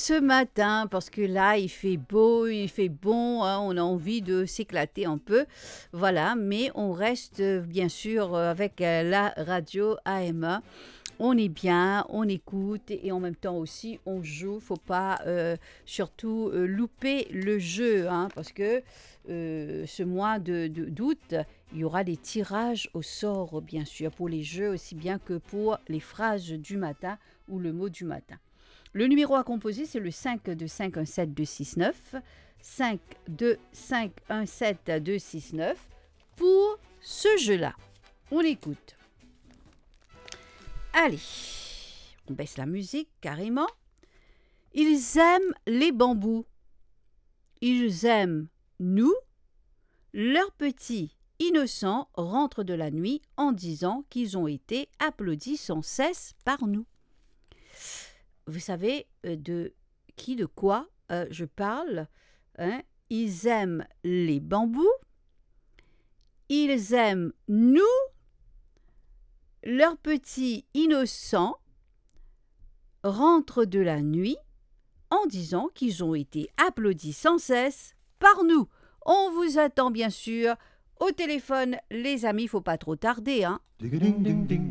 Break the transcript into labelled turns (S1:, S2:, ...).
S1: ce matin, parce que là, il fait beau, il fait bon, hein, on a envie de s'éclater un peu. Voilà, mais on reste bien sûr avec la radio AMA. On est bien, on écoute et en même temps aussi on joue. Faut pas surtout louper le jeu, hein, parce que ce mois d'août, il y aura des tirages au sort, bien sûr, pour les jeux aussi bien que pour les phrases du matin ou le mot du matin. Le numéro à composer, c'est le 52517 269, 52517 269 pour ce jeu-là. On écoute. Allez, on baisse la musique carrément. Ils aiment les bambous. Ils aiment nous. Leurs petits innocents rentrent de la nuit en disant qu'ils ont été applaudis sans cesse par nous. Vous savez de qui, de quoi je parle, hein? Ils aiment les bambous. Ils aiment nous. Leurs petits innocents rentrent de la nuit en disant qu'ils ont été applaudis sans cesse par nous. On vous attend bien sûr au téléphone, les amis, il ne faut pas trop tarder, hein.